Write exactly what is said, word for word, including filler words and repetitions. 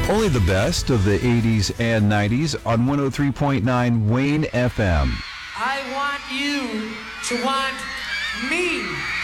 Only the best of the eighties and nineties on one oh three point nine Wayne F M. I want you to want me.